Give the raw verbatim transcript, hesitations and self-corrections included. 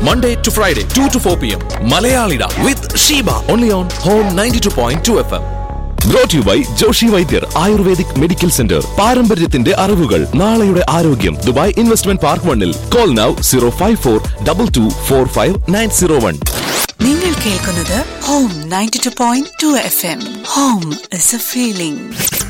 Monday to Friday, two to four p.m. Malayalida with Sheba. Only on Home ninety-two point two F M. Brought to you by Joshi Vaidyar ayurvedic medical centre. പാരമ്പര്യത്തിന്റെ അറിവുകൾ, നാളെയുടെ ആരോഗ്യം. Dubai investment park വണ്ണിൽ. Call now zero five four double two four five nine zero one. നിങ്ങൾ കേൾക്കുന്നത് home ninety two point two F M. Home is A feeling.